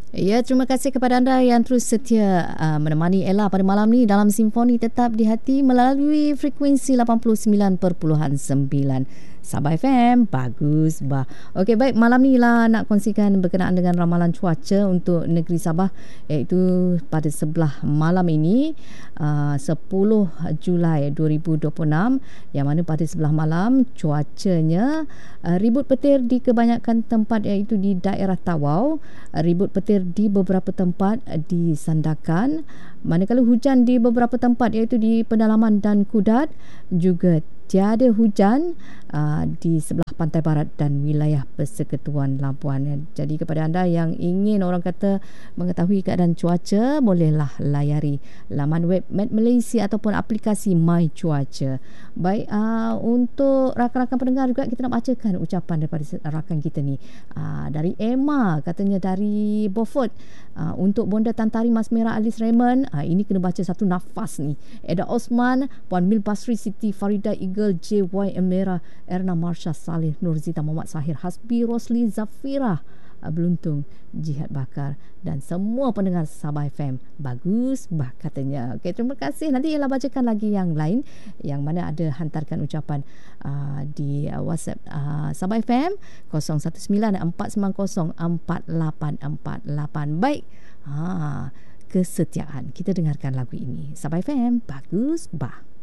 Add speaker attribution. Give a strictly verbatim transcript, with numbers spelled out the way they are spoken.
Speaker 1: Ya, terima kasih kepada anda yang terus setia uh, menemani Ella pada malam ni dalam Simfoni Tetap di Hati melalui frekuensi lapan puluh sembilan perpuluhan sembilan Sabah F M. Bagus, bah. Okey, baik, malam ni lah nak kongsikan berkenaan dengan ramalan cuaca untuk negeri Sabah, iaitu pada sebelah malam ini uh, sepuluh Julai dua ribu dua puluh enam, yang mana pada sebelah malam cuacanya uh, ribut petir di kebanyakan tempat, iaitu di daerah Tawau, uh, ribut petir di beberapa tempat di Sandakan, manakala hujan di beberapa tempat iaitu di Pedalaman dan Kudat, juga tiada hujan uh, di sebelah pantai barat dan wilayah Persekutuan Labuan. Jadi kepada anda yang ingin orang kata mengetahui keadaan cuaca, bolehlah layari laman web Met Malaysia ataupun aplikasi My Cuaca. Baik, uh, untuk rakan-rakan pendengar juga kita nak bacakan ucapan daripada rakan kita ni. Uh, dari Emma, katanya dari Beaufort, uh, untuk Bonda Tantari Mas Merah Alice Raymond, uh, ini kena baca satu nafas ni. Eda Osman, Puan Mil Basri, Siti Farida Eagle, J Y Emera, Erna Marsha Saleh, Nurzita Muhammad Sahir, Hasbi Rosli Zafira, uh, Beluntung, Jihad Bakar dan semua pendengar Sabah F M. Bagus bah, katanya. Okey, terima kasih. Nanti ialah bacakan lagi yang lain yang mana ada hantarkan ucapan uh, di uh, WhatsApp uh, Sabah F M kosong satu sembilan empat sembilan kosong empat lapan empat lapan. Baik. Ha, kesetiaan. Kita dengarkan lagu ini. Sabah F M. Bagus bah.